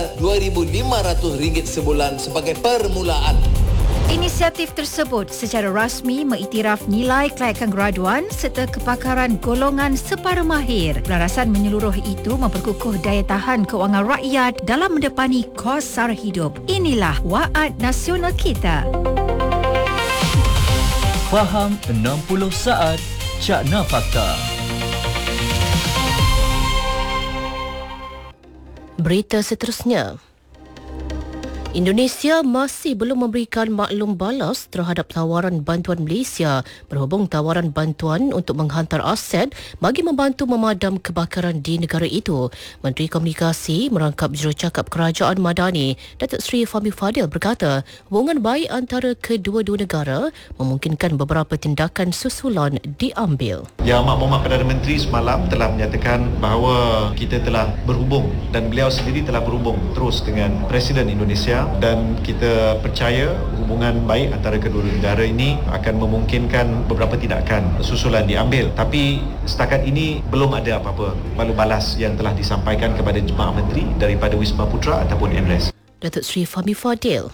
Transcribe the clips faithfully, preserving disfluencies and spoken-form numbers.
hingga dua ribu lima ratus ringgit sebulan sebagai permulaan. Inisiatif tersebut secara rasmi mengiktiraf nilai kelayakan graduan serta kepakaran golongan separuh mahir. Pelarasan menyeluruh itu memperkukuh daya tahan kewangan rakyat dalam mendepani kos sara hidup. Inilah Waad Nasional kita. Faham enam puluh saat Cakna Fakta. Berita seterusnya. Indonesia masih belum memberikan maklum balas terhadap tawaran bantuan Malaysia berhubung tawaran bantuan untuk menghantar aset bagi membantu memadam kebakaran di negara itu. Menteri Komunikasi merangkap jurucakap Kerajaan Madani, Datuk Seri Fahmi Fadil berkata, hubungan baik antara kedua-dua negara memungkinkan beberapa tindakan susulan diambil. Yang Amat Berhormat Perdana Menteri semalam telah menyatakan bahawa kita telah berhubung dan beliau sendiri telah berhubung terus dengan Presiden Indonesia, dan kita percaya hubungan baik antara kedua negara ini akan memungkinkan beberapa tindakan susulan diambil. Tapi setakat ini belum ada apa-apa maklum balas yang telah disampaikan kepada Jemaah Menteri daripada Wisma Putra ataupun M R E S. Datuk Seri Fahmi Fadil.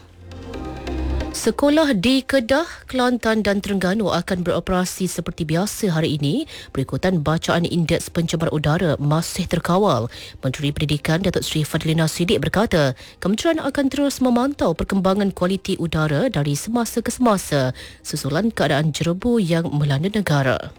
Sekolah di Kedah, Kelantan dan Terengganu akan beroperasi seperti biasa hari ini berikutan bacaan indeks pencemar udara masih terkawal. Menteri Pendidikan Datuk Seri Fadlina Siddiq berkata, kementerian akan terus memantau perkembangan kualiti udara dari semasa ke semasa susulan keadaan jerebu yang melanda negara.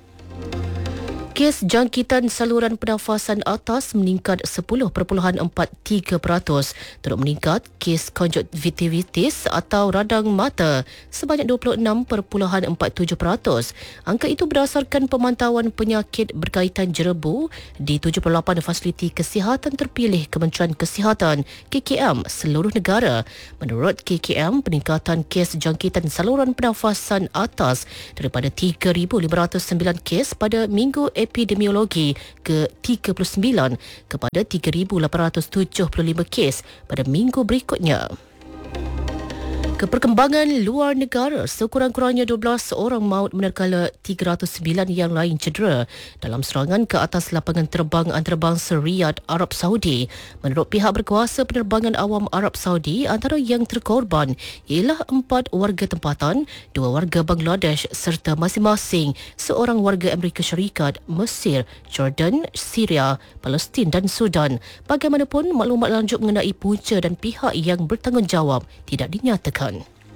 Kes jangkitan saluran pernafasan atas meningkat sepuluh perpuluhan empat tiga peratus. Turut meningkat kes konjungtivitis atau radang mata sebanyak dua puluh enam perpuluhan empat tujuh peratus. Angka itu berdasarkan pemantauan penyakit berkaitan jerebu di tujuh puluh lapan fasiliti kesihatan terpilih Kementerian Kesihatan K K M seluruh negara. Menurut K K M, peningkatan kes jangkitan saluran pernafasan atas daripada tiga ribu lima ratus sembilan kes pada minggu epidemiologi ke tiga puluh sembilan kepada tiga ribu lapan ratus tujuh puluh lima kes pada minggu berikutnya. Keperkembangan luar negara, sekurang-kurangnya dua belas orang maut manakala tiga ratus sembilan yang lain cedera dalam serangan ke atas lapangan terbang antarabangsa Riyadh, Arab Saudi. Menurut pihak berkuasa penerbangan awam Arab Saudi, antara yang terkorban ialah empat warga tempatan, dua warga Bangladesh serta masing-masing seorang warga Amerika Syarikat, Mesir, Jordan, Syria, Palestin dan Sudan. Bagaimanapun, maklumat lanjut mengenai punca dan pihak yang bertanggungjawab tidak dinyatakan.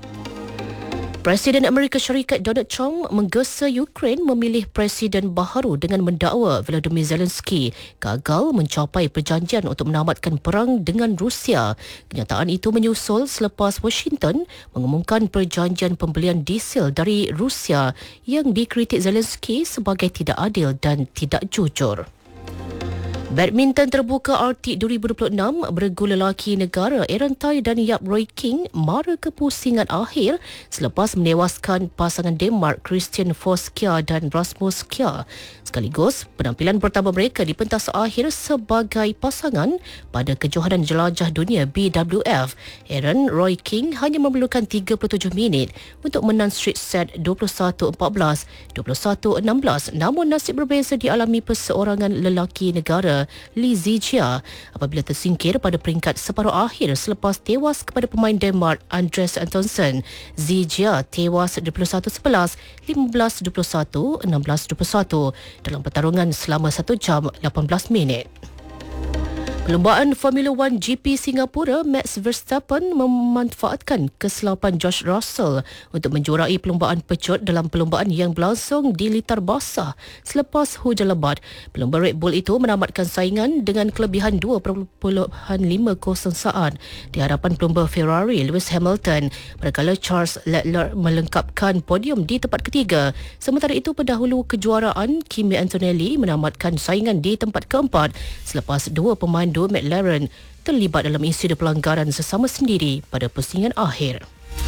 Presiden Amerika Syarikat Donald Trump menggesa Ukraine memilih presiden baharu dengan mendakwa Volodymyr Zelensky gagal mencapai perjanjian untuk menamatkan perang dengan Rusia. Kenyataan itu menyusul selepas Washington mengumumkan perjanjian pembelian diesel dari Rusia yang dikritik Zelensky sebagai tidak adil dan tidak jujur. Badminton terbuka Arctic dua ribu dua puluh enam, beregu lelaki negara Aaron Tai dan Yap Roy King mara kepusingan akhir selepas menewaskan pasangan Denmark Christian Forskia dan Rasmus Kjær. Sekaligus penampilan pertama mereka di pentas akhir sebagai pasangan pada kejohanan jelajah dunia B W F. Aaron Roy King hanya memerlukan tiga puluh tujuh minit untuk menang straight set dua puluh satu empat belas, dua puluh satu enam belas. Namun nasib berbeza dialami perseorangan lelaki negara Lee Zijia apabila tersingkir pada peringkat separuh akhir selepas tewas kepada pemain Denmark Andreas Antonsen. Zijia tewas dua puluh satu sebelas, lima belas dua puluh satu, enam belas dua puluh satu dalam pertarungan selama satu jam lapan belas minit. Perlumbaan Formula One G P Singapura, Max Verstappen memanfaatkan kesilapan George Russell untuk menjuarai perlumbaan pecut dalam perlumbaan yang berlangsung di litar basah selepas hujan lebat. Pelumba Red Bull itu menamatkan saingan dengan kelebihan dua perpuluhan lima kosong saat di hadapan pelumba Ferrari Lewis Hamilton, manakala Charles Leclerc melengkapkan podium di tempat ketiga. Sementara itu, pendahulu kejuaraan Kimi Antonelli menamatkan saingan di tempat keempat selepas dua pemain dua McLaren terlibat dalam insiden pelanggaran sesama sendiri pada pusingan akhir.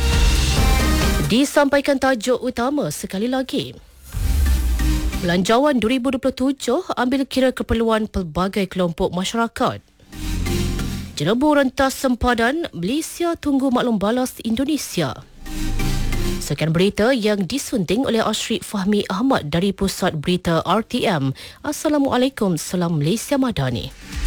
Disampaikan tajuk utama sekali lagi. Belanjawan dua ribu dua puluh tujuh ambil kira keperluan pelbagai kelompok masyarakat. Jerebu rentas sempadan, Malaysia tunggu maklum balas Indonesia. Sekian berita yang disunting oleh Ashrik Fahmi Ahmad dari Pusat Berita R T M. Assalamualaikum, salam Malaysia Madani.